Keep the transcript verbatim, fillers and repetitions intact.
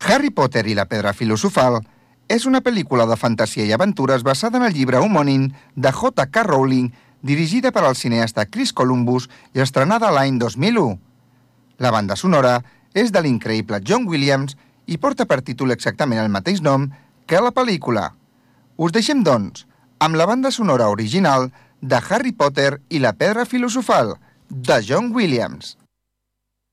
Harry Potter i la pedra filosofal és una pel·lícula de fantasia i aventures basada en el llibre homònim de J K Rowling, dirigida per al cineasta Chris Columbus i estrenada l'any dos mil u. La banda sonora és de l'increïble John Williams i porta per títol exactament el mateix nom que la pel·lícula. Us deixem, doncs, amb la banda sonora original de Harry Potter i la pedra filosofal, de John Williams.